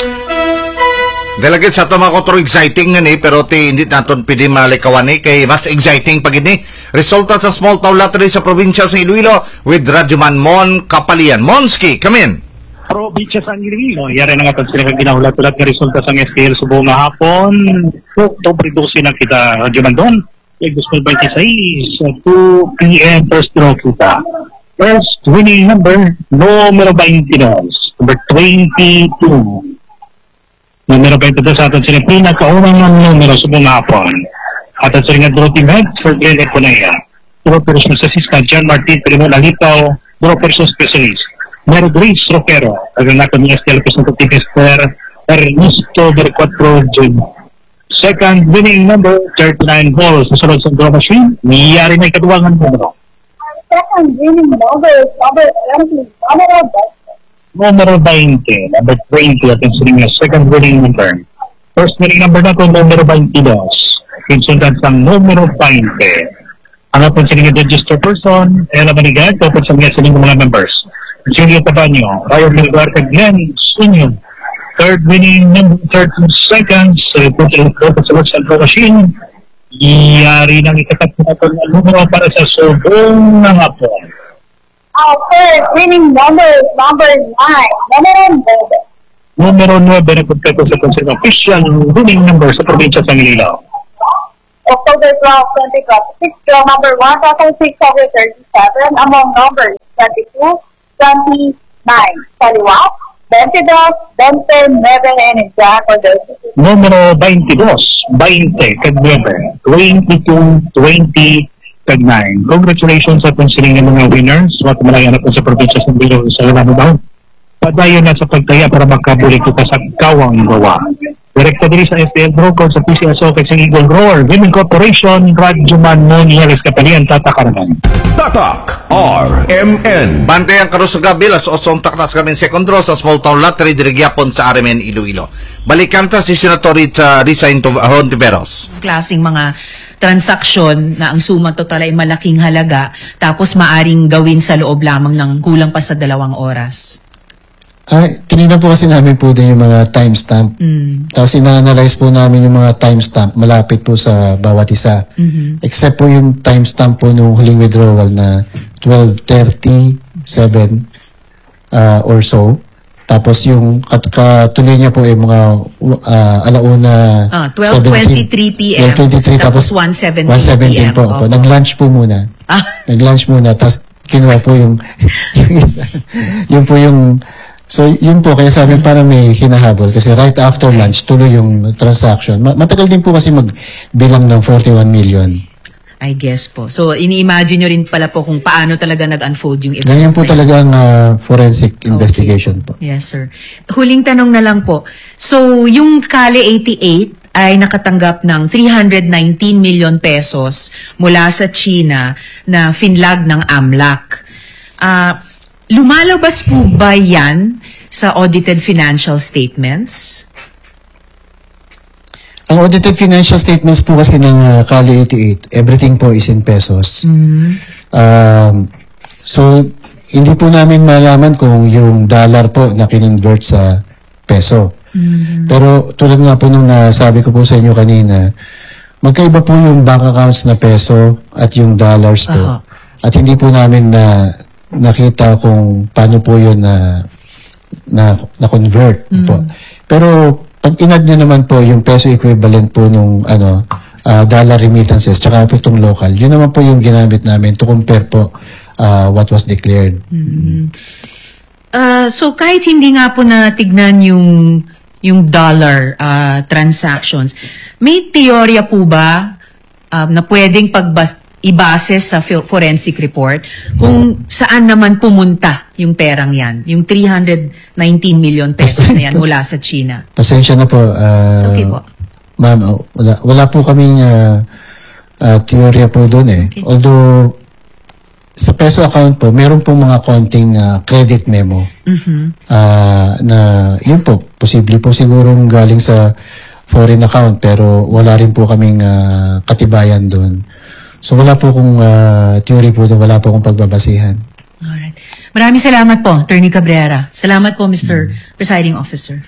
Dalagit sa ito mga kotro exciting nga ni, pero ti hindi natin pwede malikawan ni, kay mas exciting pag ini. Resulta sa small town lottery sa probinsya sa Iloilo with Radyoman Mon Kapalian. Monski, come in. Probinsya sa Iloilo, yari na nga sila kang ginahulat-ulat nga resulta sa S K L sa buong hapon. Oktobre twelve na kita, Radyoman doon. Egos twenty-six, two p m first draw kita. First winning number, numero twenty-two. Number twenty-two. Numero twenty-two sa atin sila pinakaunang ng numero sa buong hapon. At at sila nga draw team head for Glenn Eponaya. Draw person sa Siska, John Martin, Primon Alitaw, draw person specialist. Mero Grace Roquero, agad natin ni S T L Representative Esther Ernesto Bercuatro Junior Second winning number, thirty-nine balls sa sunod sa draw machine. Niyari na ikaduwangan numero. Second winning number is number twenty. Numero twenty, number twenty at yung nga second winning number. First winning number na ito, numero twenty-two. Pinsundan sa numero twenty. Ang apon siling nga register person, Ella Manigan, tapos sa mga siling mga members. Julio Tabanyo, Ryan Milguarte, Glenn Sunyo. Third winning number, thirty seconds, report sa report sa World Central Machine. Iyari ng ikatat na ito ng numero para sa subong ng apon. Our third winning number is number nine. Numero nine. Numero nine na pagkakas sa konsert official winning number sa probinsya sa Iloilo. October twelfth, twenty twenty-six, draw number one thousand six hundred thirty-seven, among numbers twenty-two, twenty-nine. Kaliwat, twenty-two, twenty, nueve, and exact order. Numero twenty-dos, twenty, Kagwebe, twenty-two, twenty, Tag nine. Congratulations sa considering ng mga winners. Wat malayan na po sa probinsya ng Biro sa Ilano daw. Padayon na sa pagtaya para magkabulik ko sa Kawang Gawa. Direkta diri sa F P L Broker sa P C S O kay sa Eagle Grower, Women Corporation, Radyoman Moniares Kapalian, Tatakarangan. Tatak R M N. Bante ang karos sa gabi, las osong taknas kami second draw sa Small Town Lottery dirigyapon sa R M N Iloilo. Balikan ta si Senator Rita Risa Hontiveros. Klaseng mga transaksyon na ang suma total ay malaking halaga tapos maaring gawin sa loob lamang ng kulang pa sa dalawang oras. Ay, tinignan po kasi namin po din yung mga timestamp. Mm. Tapos ina-analyze po namin yung mga timestamp malapit po sa bawat isa. Mhm. Except po yung timestamp po nung huling withdrawal na twelve thirty-seven uh, or so. Tapos yung kat katuloy niya po ay mga uh, alauna Ah, twelve twenty-three p m twelve twenty-three tapos tapos one seventeen one seventeen po. Opo. po. Nag-lunch po muna. Ah. Nag-lunch muna tapos kinuha po yung yung, isa- yun po yung so yun po kaya sabi parang may hinahabol kasi right after lunch tuloy yung transaction. Ma- matagal din po kasi magbilang ng forty-one million. I guess po. So, ini-imagine nyo rin pala po kung paano talaga nag-unfold yung events. Ganyan po na yun. talaga ang uh, forensic investigation po. Yes, sir. Huling tanong na lang po. So, yung Kale eighty-eight ay nakatanggap ng three hundred nineteen million pesos mula sa China na finlag ng AMLAC. Ah, lumalabas po ba yan sa audited financial statements? Ang audited financial statements po kasi ng uh, Kali eighty-eight, everything po is in pesos. Um, so, hindi po namin malaman kung yung dollar po na kinonvert sa peso. Pero tulad nga po nung nasabi ko po sa inyo kanina, magkaiba po yung bank accounts na peso at yung dollars po. Aha. At hindi po namin na nakita kung paano po yun na na, na convert po. Pero pag inad nyo naman po yung peso equivalent po nung ano ah, dollar remittances tsaka po itong local, yun naman po yung ginamit namin to compare po ah, what was declared. Uh, so kahit hindi nga po natignan yung yung dollar uh, transactions, may teorya po ba um, na pwedeng pagbas ibase sa fo- forensic report kung saan naman pumunta yung perang yan, yung three hundred nineteen million pesos na yan mula sa China? Pasensya na po. ah, It's okay po. Ma'am, oh, wala, wala po kaming uh, uh, teorya po doon eh. Okay. Although, sa peso account po, meron po mga konting ah, credit memo. Mhm. Ah, na yun po, posible po sigurong galing sa foreign account pero wala rin po kaming ah, katibayan doon. So wala po kung ah, theory po doon, wala po kung pagbabasihan. Alright. Maraming salamat po, Attorney Cabrera. Salamat po, Mister Presiding Officer.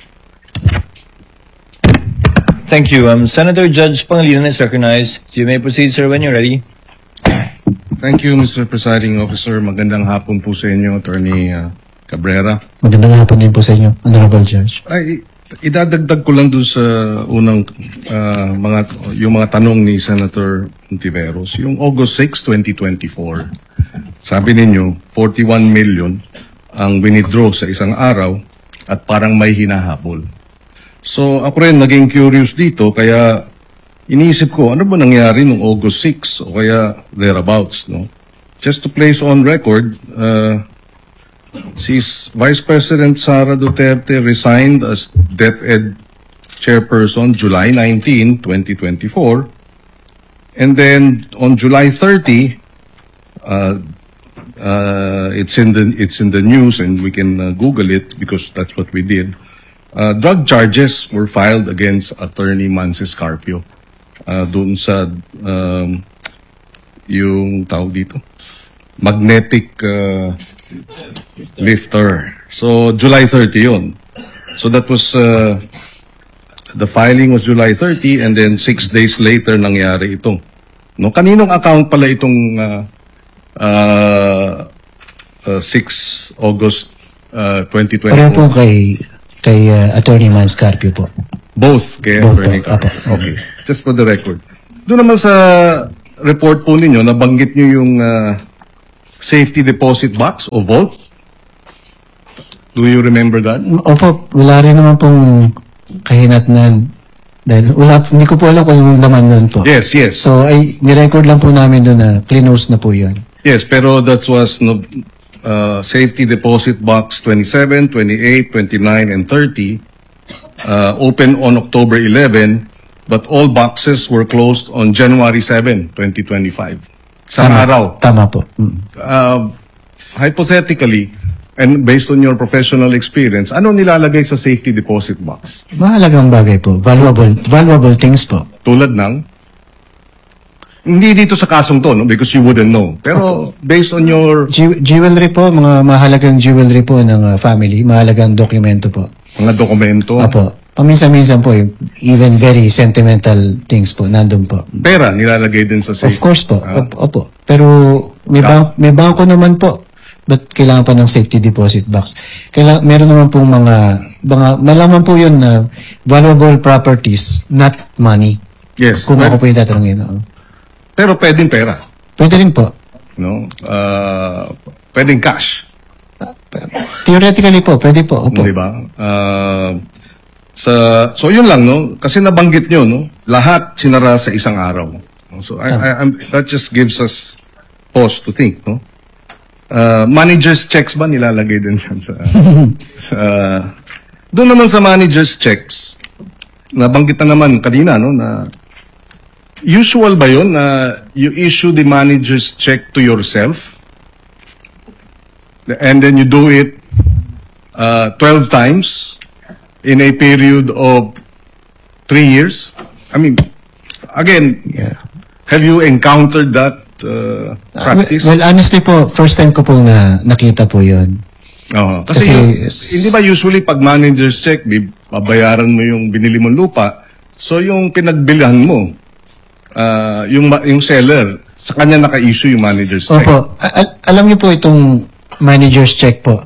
Thank you. Um, Senator Judge Pangilinan is recognized. You may proceed, sir, when you're ready. Thank you, Mister Presiding Officer. Magandang hapon po sa inyo, Attorney uh, Cabrera. Magandang hapon din po sa inyo, Honorable Judge. Ay, idadagdag ko lang dun sa unang uh, mga yung mga tanong ni Senator Hontiveros. Yung August sixth, twenty twenty-four, sabi ninyo, forty-one million ang winidraw sa isang araw at parang may hinahabol. So ako rin naging curious dito kaya iniisip ko ano ba nangyari nung August sixth o kaya thereabouts, no? Just to place on record, uh, si Vice President Sara Duterte resigned as DepEd Chairperson July nineteenth, twenty twenty-four. And then on July thirtieth, uh, uh, it's in the it's in the news and we can uh, Google it because that's what we did. Uh, drug charges were filed against Attorney Mancis Carpio. Uh, doon sa um, yung tawag dito, magnetic uh, lifter. So, July thirtieth yun. So, that was, uh, the filing was July thirtieth and then six days later nangyari ito. No? Kaninong account pala itong uh, uh, uh, sixth August uh, twenty Pareho po twenty-four? kay, kay uh, Attorney Man Scarpio po. Both kay Both Attorney po, Carpio. apo. Okay. Just for the record. Doon naman sa report po ninyo, nabanggit nyo yung ah, safety deposit box o vault. Do you remember that? Opo, wala rin naman pong kahinatnan. Dahil wala, hindi ko po alam kung yung laman nun po. Yes, yes. So, ay, nirecord lang po namin doon na clean-nose na po yun. Yes, pero that was no, uh, safety deposit box twenty-seven, twenty-eight, twenty-nine, and thirty. Uh, open on October eleventh, but all boxes were closed on January seventh, twenty twenty-five. Sa Tama, araw. Tama po. Mm. Uh, hypothetically, and based on your professional experience, ano nilalagay sa safety deposit box? Mahalagang bagay po. Valuable, valuable things po. Tulad ng? Hindi dito sa kasong to, no? Because you wouldn't know. Pero based on your... Jew- jewelry po, mga mahalagang jewelry po ng uh, family, mahalagang dokumento po. Mga dokumento? Apo. Paminsan-minsan po, even very sentimental things po, nandun po. Pera nilalagay din sa safety. Of course po. Ah. Opo, opo. Pero may, bank, may bangko naman po. Ba't kailangan pa ng safety deposit box? Kailangan, meron naman pong mga, mga malaman po yun na valuable properties, not money. Yes. Kung Well, ako po yung tatanungin. Oo. pero pwedeng pera. Pwede rin po. No? Uh, pwedeng cash. Theoretically po, pwede po. Opo. Di ba? Uh, sa, so yun lang, no? Kasi nabanggit nyo, no? Lahat sinara sa isang araw. So I, I, I'm, that just gives us pause to think, no? Uh, manager's checks ba nilalagay din dyan sa... sa doon naman sa manager's checks, nabanggit na naman kanina, no? Na usual ba yun na you issue the manager's check to yourself and then you do it uh, twelve times in a period of three years? I mean, again, Yeah. have you encountered that uh, practice? Well, honestly po, first time ko po na nakita po yun. Oo. Kasi, Kasi- yung- hindi ba usually pag manager's check, bi- babayaran mo yung binili mong lupa, so yung pinagbilhan mo, uh, yung, ma- yung seller, sa kanya naka-issue yung manager's check. Opo. A- al- alam niyo po itong manager's check po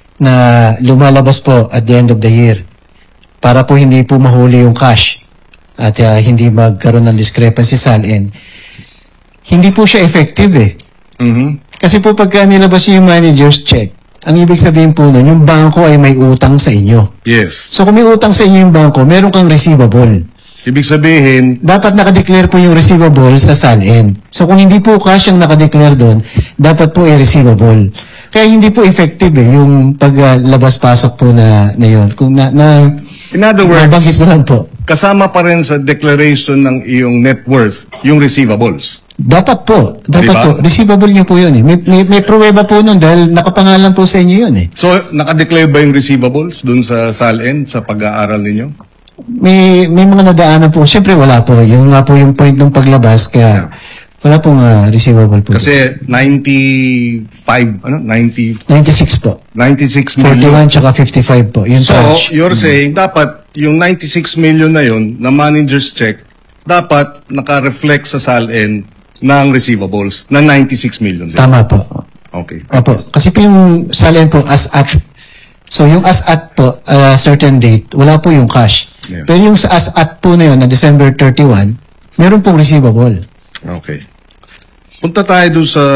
na lumalabas po at the end of the year para po hindi po mahuli yung cash at uh, hindi magkaroon ng discrepancy sa L N. Hindi po siya effective eh. Mhm. Kasi po pagka nilabas niyo yung manager's check, ang ibig sabihin po nun, yung bangko ay may utang sa inyo. Yes. So kung may utang sa inyo yung bangko, meron kang receivable. Ibig sabihin, Dapat nakadeclare po yung receivable sa S A L N. So kung hindi po cash ang nakadeclare doon, dapat po ay receivable. Kaya hindi po effective eh, yung paglabas-pasok po na, na yun. Kung na, na, in other words, nabanggit ko lang po. kasama pa rin sa declaration ng iyong net worth, yung receivables. Dapat po, dapat Diba? po. Receivable nyo po yun eh. May, may, may pruweba po nun dahil nakapangalan po sa inyo yun eh. So, nakadeclare ba yung receivables dun sa S A L N, sa pag-aaral ninyo? May, may mga nadaanan po. Siyempre wala po. Yung nga po yung point ng paglabas, kaya wala pong uh, receivable po. Kasi ninety-five, ano, ninety, ninety-six po. ninety-six million. forty-one tsaka fifty-five po. Yung So, tranche. you're saying, dapat yung ninety-six million na yun, na manager's check, dapat naka-reflect sa S A L N ng receivables na ninety-six million din. Tama po. Okay. Opo. Kasi po yung S A L N po as at. So yung as at po, uh, certain date, wala po yung cash. Yeah. Pero yung sa as at po na yun, na December thirty-first, meron pong receivable. Okay. Punta tayo doon sa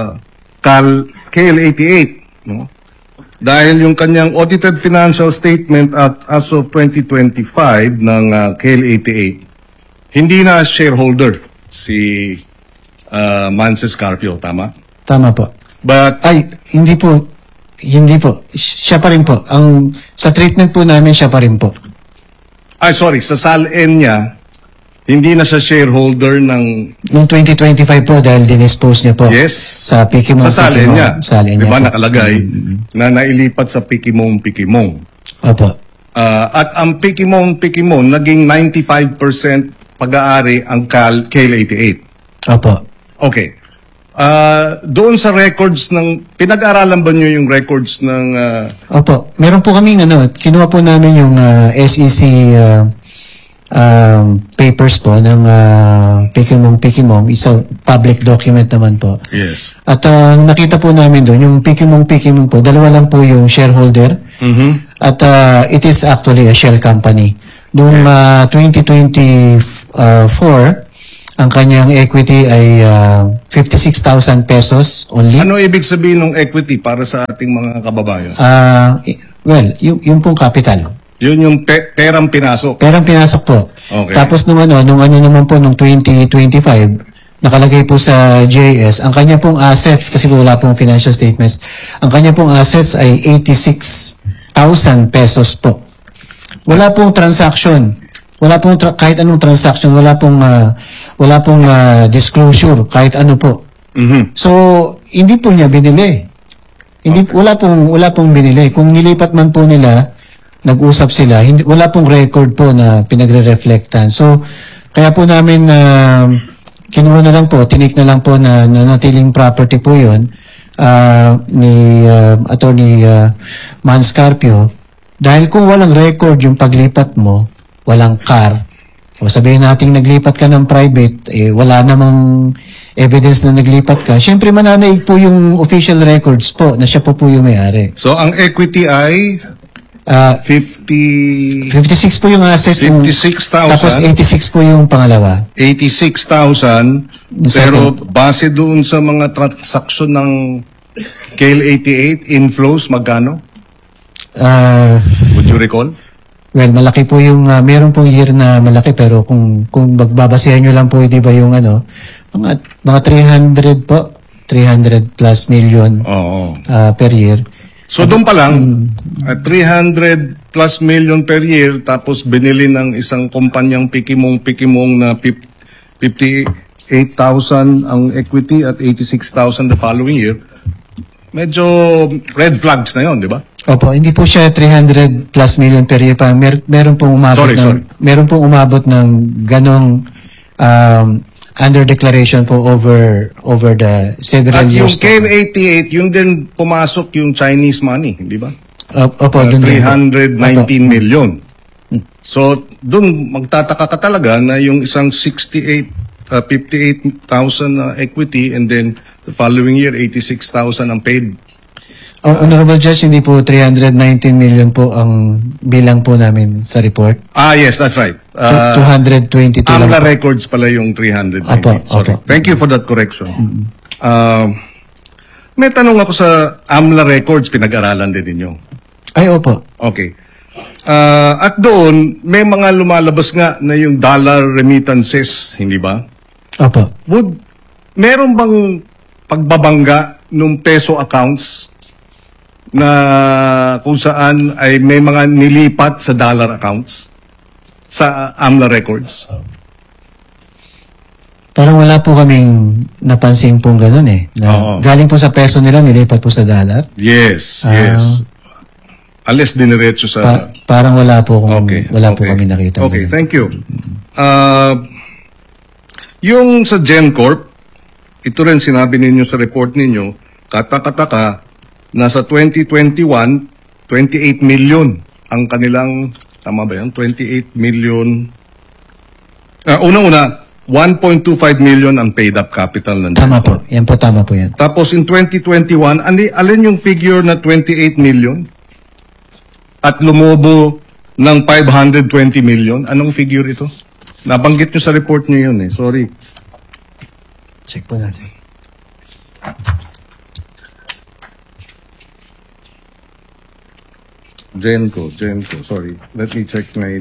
Cal, K L eighty-eight, no? Dahil yung kanyang audited financial statement at as of twenty twenty-five ng uh, K L eighty-eight, hindi na shareholder si uh, Manses Carpio, tama? Tama po. But, Ay, hindi po. Hindi po. Siya pa rin po. Ang, sa treatment po namin, siya pa rin po. ay sorry, sa S A L N niya, hindi na siya shareholder ng, Noong twenty twenty-five po, dahil dinispose niya po. yes, Sa Pikimong. sa S A L N niya. Sa S A L N niya Diba po. nakalagay na nailipat sa Pikimong Pikimong. Opo. Ah, at ang Pikimong Pikimong naging ninety-five percent pag-aari ang Cal, K L eighty-eight. Opo. Okay. Ah, doon sa records ng, pinag-aralan ba niyo yung records ng, ah, Opo. Meron po kaming ano, kinuha po namin yung uh, S E C uh, um, papers po ng uh, Pikimong Pikimong. Isa public document naman po. yes. At uh, nakita po namin doon, yung Pikimong Pikimong po, dalawa lang po yung shareholder. Mhm. At uh, it is actually a shell company. Noong uh, twenty twenty-four, Ang kanyang equity ay ah, fifty-six thousand pesos only. Ano ibig sabihin ng equity para sa ating mga kababayan? Ah, i- well, yung, yung pong capital. Yun yung pe- perang pinasok. Perang pinasok po. Okay. Tapos nung ano, nung ano naman po, nung twenty twenty-five, nakalagay po sa J A S, ang kanya pong assets, kasi po wala pong financial statements, ang kanya pong assets ay eighty-six thousand pesos po. Wala pong transaction. Wala pong tra- kahit anong transaction, wala pong ah, wala pong ah, disclosure, kahit ano po. Mhm. So, hindi po niya binili. Hindi wala pong wala pong binili. Kung nilipat man po nila, nag-usap sila, hindi wala pong record po na pinagre-reflectan. So, kaya po namin na kinuha na lang po, tinik na lang po na nanatiling property po 'yon ah, ni ah, Attorney uh, Manscarpio. Dahil kung walang record yung paglipat mo, walang car, o sabihin natin naglipat ka ng private, eh, wala namang evidence na naglipat ka, syempre mananaig po yung official records po na siya po po yung may-ari. So, ang equity ay Ah, fifty... fifty-six po yung assets. yung- fifty-six thousand. Tapos eighty-six po yung pangalawa. eighty-six thousand, pero base doon sa mga transaksyon ng K L eighty-eight inflows, magkano? Ah, Would you recall? well, malaki po yung, ah, meron pong year na malaki, pero kung, kung magbabasehan nyo lang po, di ba yung ano, mga, mga three hundred po, three hundred plus million Oo. ah, per year. So doon pa lang, at three hundred plus million per year, tapos binili ng isang kumpanyang pikimong-pikimong na fif- fifty-eight thousand ang equity at eighty-six thousand the following year, medyo red flags na yon, di ba? Opo, hindi po siya three hundred plus million per year pa. Mer meron pong umabot Sorry, ng sorry. meron pong umabot ng ganong um, under declaration po over over the several At yung years. K L eighty-eight, yung din pumasok yung Chinese money, di ba? Op- Opo, Uh, dun din po. three hundred nineteen Opo. million. So, doon magtataka ka talaga na yung isang sixty-eight, uh, fifty-eight thousand uh, equity and then the following year, eighty-six thousand ang paid. Oh, Honorable Judge, hindi po three hundred nineteen million po ang bilang po namin sa report. Ah, yes, that's right. Uh, two hundred twenty-two lang AMLA po. records pala yung three hundred Opo, nineteen. Sorry. opo. Thank you for that correction. Uh, may tanong ako sa AMLA records, pinag-aralan din ninyo. Ay, opo. Okay. Uh, at doon, may mga lumalabas nga na yung dollar remittances, hindi ba? Opo. Would, meron bang pagbabangga nung peso accounts na kung saan ay may mga nilipat sa dollar accounts sa AMLA records? Parang wala po kaming napansin pong ganun eh. Na Oo. galing po sa peso nila, nilipat po sa dollar. Yes, Ah. yes. Unless diniretso sa... Pa- parang wala po kung Okay, wala po okay. kami nakita. Okay, thank you. Uh, yung sa GenCorp, ito rin sinabi ninyo sa report ninyo, katakataka, nasa twenty twenty-one, twenty-eight million ang kanilang, tama ba yan? twenty-eight million, uh, unang-una, one point two five million ang paid up capital ng Tama GenCorp. po. Yan po, tama po yan. Tapos in twenty twenty-one, ali, alin yung figure na twenty-eight million? At lumobo ng five hundred twenty million? Anong figure ito? Nabanggit nyo sa report nyo yun eh. Sorry. Check po natin. Genco, Genco. Sorry. Let me check my...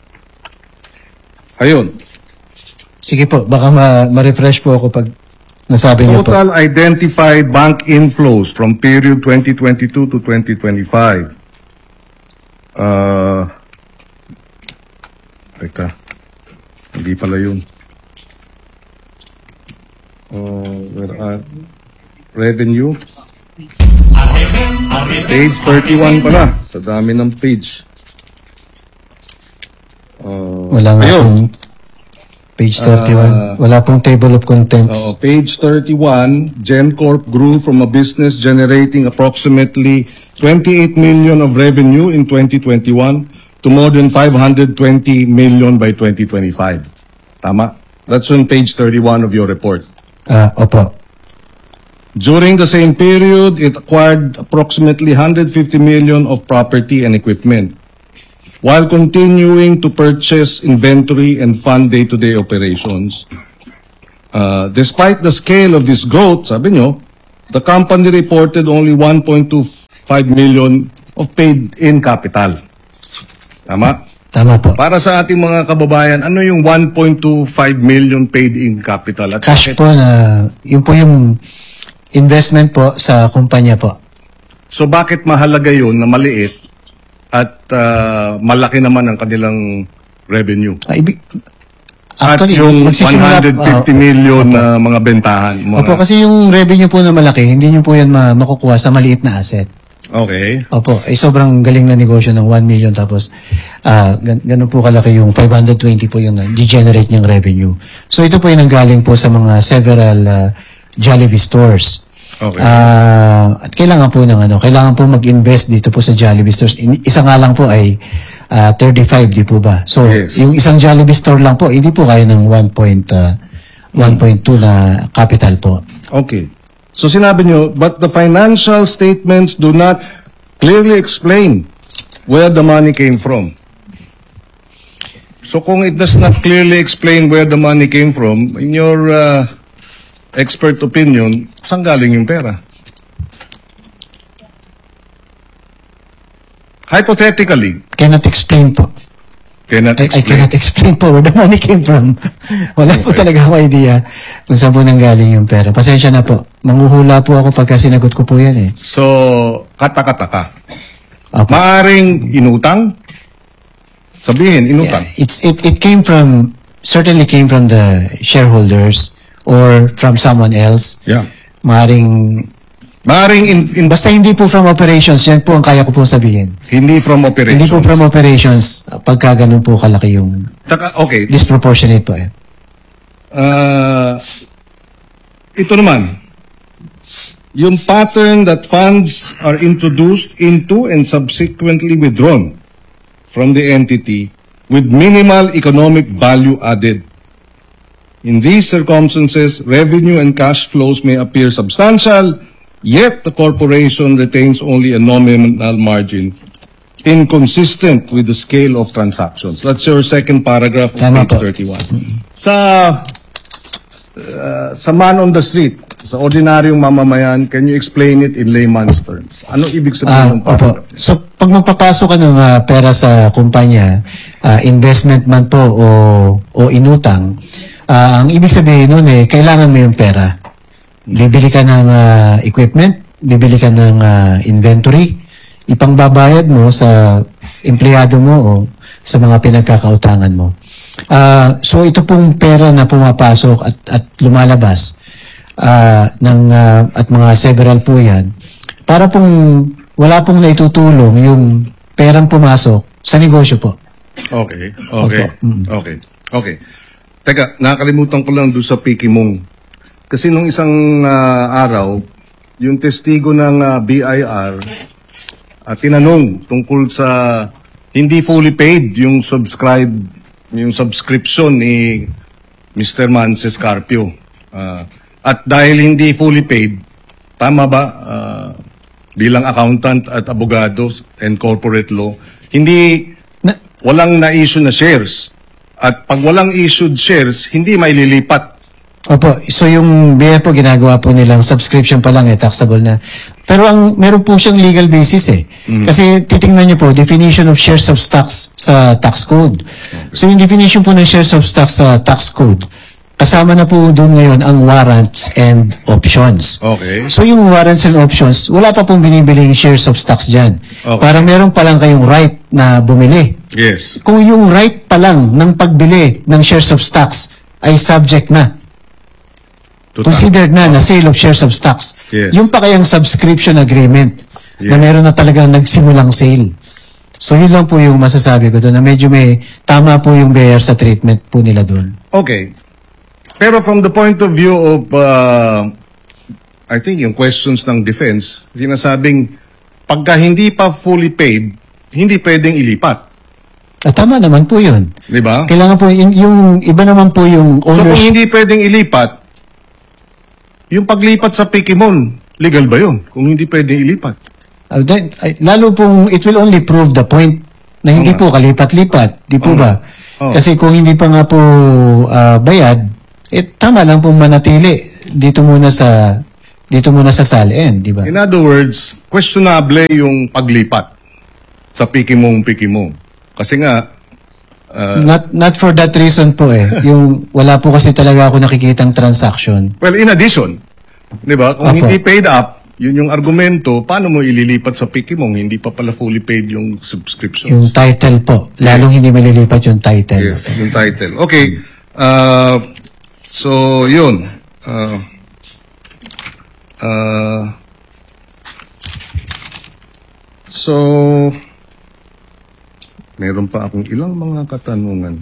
Ayun. Sige po, baka ma- ma-refresh po ako pag nasabi niyo po. Total identified bank inflows from period twenty twenty-two to twenty twenty-five. Uh, teka. Hindi pala yun. Uh, where are... Revenue. Page thirty-one pala. Sa dami ng page. Uh, Wala nga ayun. pong page thirty-one. Ah. Wala pong table of contents. Oo, page thirty-one, GenCorp grew from a business generating approximately twenty-eight million of revenue in twenty twenty-one to more than five hundred twenty million by twenty twenty-five. Tama? That's on page thirty-one of your report. Ah, opo. During the same period, it acquired approximately one hundred fifty million of property and equipment, while continuing to purchase inventory and fund day-to-day operations. Uh, despite the scale of this growth, sabi nyo, the company reported only one point two five million of paid-in capital. Tama? Tama po. Para sa ating mga kababayan, ano yung one point two five million paid-in capital? At Cash bakit- po na, yun po yung investment po sa kumpanya po. So bakit mahalaga yun na maliit at ah, malaki naman ang kanilang revenue? Ah, ibig, At actually, yung magsisimula- one hundred fifty ah, million na mga bentahan. Mga, Opo, kasi yung revenue po na malaki, hindi nyo po yan ma- makukuha sa maliit na asset. Okay. Opo, ay sobrang galing na negosyo ng one million tapos ah gan- ganun po kalaki yung five hundred twenty po yung na-generate niyang revenue. So ito po yung nanggaling po sa mga several ah, Jollibee stores. Okay. Ah, at kailangan po ng ano, kailangan po mag-invest dito po sa Jollibee stores. In- isa nga lang po ay ah, thirty-five, di po ba? So Yes. yung isang Jollibee store lang po, hindi po kaya ng one point two na capital po. Okay. So sinabi nyo, but the financial statements do not clearly explain where the money came from. So kung it does not clearly explain where the money came from, in your uh, expert opinion, saan galing yung pera? Hypothetically, Cannot explain po. cannot I, I explain. cannot explain po where the money came from. Wala po Okay. talaga ako idea kung saan po nanggaling yung pera. Pasensya na po. Manguhula po ako pagka sinagot ko po yan eh. So, katakataka. Opo. Maaring inutang? Sabihin, inutang. Yeah, it's, it, it came from, certainly came from the shareholders or from someone else. Yeah. Maaring, Maaring in, in, basta hindi po from operations, yan po ang kaya ko po sabihin. hindi from operation. Hindi po from operations pagka ganun po kalaki yung Taka- okay. disproportionate po eh. Uh, ito naman, yung pattern that funds are introduced into and subsequently withdrawn from the entity with minimal economic value added. In these circumstances, revenue and cash flows may appear substantial, yet the corporation retains only a nominal margin inconsistent with the scale of transactions. That's your second paragraph of Tama page po. thirty-one. Sa uh, sa man on the street, sa ordinaryong mamamayan, can you explain it in layman's terms? Ano ibig Ah, sabihin ng opo. paragraph? So, pag magpapasok ka ng ah, pera sa kumpanya, ah, investment man po o, o inutang, ah, ang ibig sabihin nun eh, kailangan mo yung pera. Bibili ka ng ah, equipment, bibili ka ng ah, inventory, ipangbabayad mo sa empleyado mo o sa mga pinagkakautangan mo. Ah, so, ito pong pera na pumapasok at, at lumalabas ah, ng, ah, at mga several po yan, para pong wala pong naitutulong yung perang pumasok sa negosyo po. Okay, okay, Opo. Mm. okay, okay. Teka, nakalimutan ko lang doon sa Pikimong. Kasi nung isang ah, araw, yung testigo ng ah, B I R, at tinanong tungkol sa hindi fully paid yung subscribe, yung subscription ni Mister Mances Carpio. Ah, at dahil hindi fully paid, tama ba, ah, bilang accountant at abogado and corporate law, hindi Na, walang na-issue na shares. At pag walang issued shares, hindi may lilipat. Opo, so yung B I R po ginagawa po nilang subscription pa lang eh, taxable na. Pero ang meron po siyang legal basis eh. Kasi titingnan niyo po, definition of shares of stocks sa tax code. So yung definition po ng shares of stocks sa tax code, kasama na po doon ngayon ang warrants and options. Okay. So yung warrants and options, wala pa pong binibiling shares of stocks dyan. Okay. Parang meron pa lang kayong right na bumili. Yes. Kung yung right pa lang ng pagbili ng shares of stocks ay subject na, Total. considered na na sale of shares of stocks. Yes. Yung pa kayang subscription agreement na Yes. meron na talagang nagsimulang sale. So yun lang po yung masasabi ko doon na medyo may tama po yung B I R sa treatment po nila doon. Okay. Pero from the point of view of, uh, I think yung questions ng defense, sinasabing, pagka hindi pa fully paid, hindi pwedeng ilipat. At tama naman po yun. Di ba? Kailangan po, yung, yung iba naman po yung So kung owners. hindi pwedeng ilipat, yung paglipat sa Pikimon, legal ba yun? Kung hindi pwedeng ilipat. Uh, then, ay, lalo pong, it will only prove the point na hindi Oo po kalipat-lipat. Di po Oo ba? Oo. Kasi kung hindi pa nga po ah, bayad, eh, tama lang pong manatili dito muna sa dito muna sa SALN, di ba? In other words, questionable yung paglipat sa Pikimong-Pikimong. Kasi nga, uh, Not not for that reason po eh. Yung wala po kasi talaga ako nakikitang transaction. well, in addition, di ba, kung Apo. hindi paid up, yun yung argumento, paano mo ililipat sa Pikimong? Hindi pa pala fully paid yung subscriptions. Yung title po. Lalong hindi malilipat yung title. Yes, yung title. Okay. Uh, so, yun. Uh, uh, so, meron pa akong ilang mga katanungan.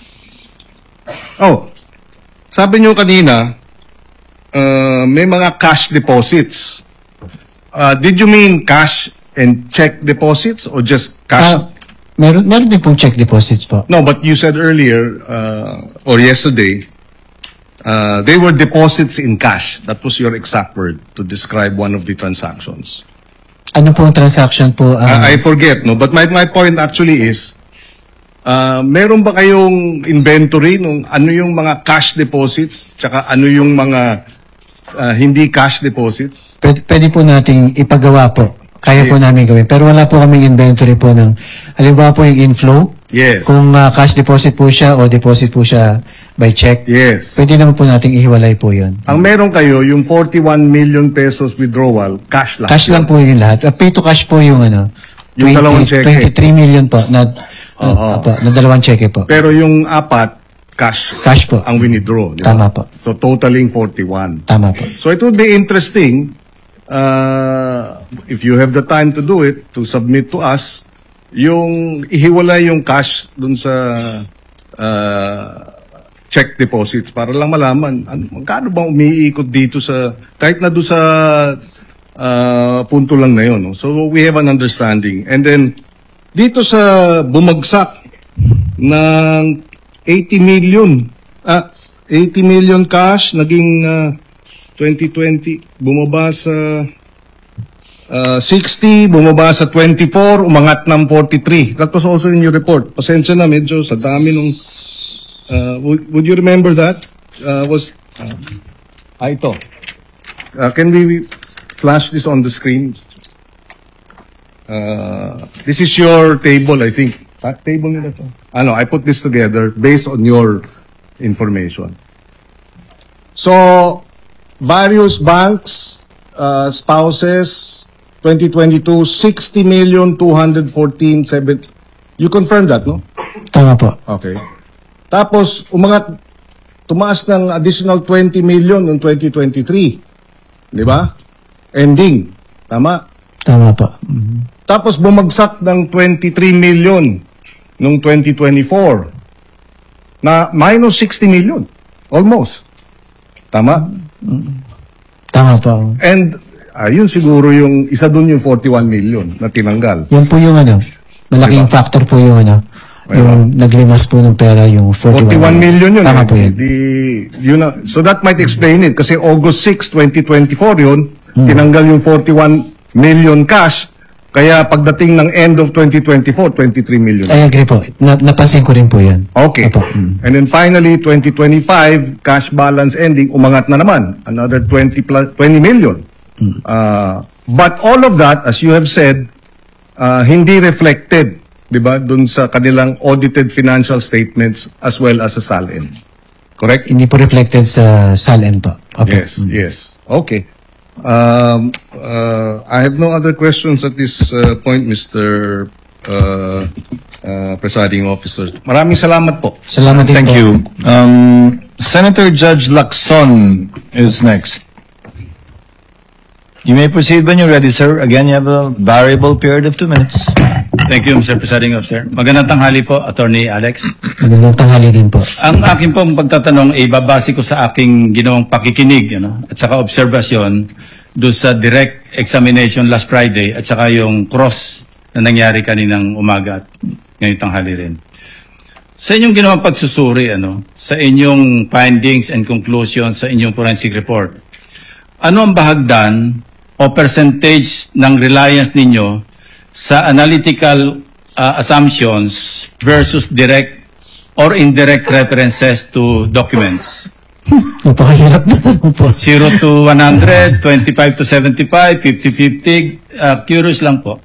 Oh, sabi nyo kanina, uh, may mga cash deposits. Uh, did you mean cash and check deposits or just cash? Ah, meron, meron din pong check deposits po. No, but you said earlier uh, or yesterday, uh, they were deposits in cash. That was your exact word to describe one of the transactions. Ano pong transaction po? ah, I, I forget, no? But my my point actually is, uh, meron ba kayong inventory nung ano yung mga cash deposits, tsaka ano yung mga uh, hindi cash deposits? pwede, pwede po nating ipagawa po. Kaya po namin gawin. Pero wala po kaming inventory po ng, halimbawa po yung inflow. Yes. Kung ah, cash deposit po siya o deposit po siya by check. Yes. Pwede naman po nating ihiwalay po yun. Ang meron kayo, yung forty-one million pesos withdrawal, cash lang. Cash lang po yung lahat. Uh, pay to cash po yung ano. Yung dalawang cheque. twenty-three million po na, na, Oo. apo, na dalawang cheque po. Pero yung apat, cash. Cash po. Ang winidraw. di ba? Tama po. So totaling forty-one. Tama po. So it would be interesting uh, if you have the time to do it, to submit to us, yung ihiwalay yung cash dun sa uh, check deposits para lang malaman ano, magkano bang umiikot dito sa, kahit na doon sa uh, punto lang na yun. No? So we have an understanding. And then, dito sa bumagsak ng eighty million, ah, eighty million cash, naging uh, twenty twenty, bumaba sa uh, sixty, bumaba sa twenty-four, umangat ng forty-three. That was also in your report. Pasensya na, medyo sa dami nung, uh, would, would you remember that? Uh, was, uh, ah, ito. Uh, can we flash this on the screen? Uh, this is your table, I think. Ah, table nila to. Ano, I put this together based on your information. So, various banks, uh, spouses, twenty twenty-two, sixty million two hundred fourteen seven. You confirm that, no? Tama po. Okay. Tapos, umangat, tumaas ng additional twenty million noong twenty twenty-three. Di ba? Ending. Tama? Tama po. Mhm. Tapos bumagsak ng twenty-three million noong twenty twenty-four. Na minus sixty million. Almost. Tama? Tama po. And ayun siguro yung isa dun yung forty-one million na tinanggal. Yan po yung ano, malaking factor po yung ano, yung naglimas po ng pera, yung forty-one million yun. Tama eh. po yun. Di, yun na, so that might explain it. Kasi August sixth, twenty twenty-four yun, Hmm. tinanggal yung forty-one million cash. Kaya pagdating ng end of twenty twenty-four, twenty-three million. I agree po. Na, napansin ko rin po yan. Okay. Opo. Mm. And then finally, twenty twenty-five, cash balance ending, umangat na naman. Another twenty plus, twenty million. Uh, but all of that, as you have said, uh, hindi reflected, di ba, dun sa kanilang audited financial statements as well as sa SALN. Correct? Hindi po reflected sa SALN po. Opo. Yes, yes. Okay. Um, uh, I have no other questions at this uh, point, Mister Uh, uh, Presiding Officer. Maraming salamat po. Salamat din Thank po. you. Um, Senator Judge Lacson is next. You may proceed when you're ready, sir. Again, you have a variable period of two minutes. Thank you, Mister Presiding Officer. Magandang tanghali po, Attorney Alex. Magandang tanghali din po. Ang aking pong pagtatanong ay babase ko sa aking ginawang pakikinig ano, at saka obserbasyon doon sa direct examination last Friday at saka yung cross na nangyari kaninang umaga at ngayong tanghali rin. Sa inyong ginawang pagsusuri, ano, sa inyong findings and conclusions sa inyong forensic report, ano ang bahagdan o percentage ng reliance ninyo sa analytical uh, assumptions versus direct or indirect references to documents? Napakahirap na tanong po. zero to one hundred, twenty-five to seventy-five, fifty fifty. Uh, curious lang po.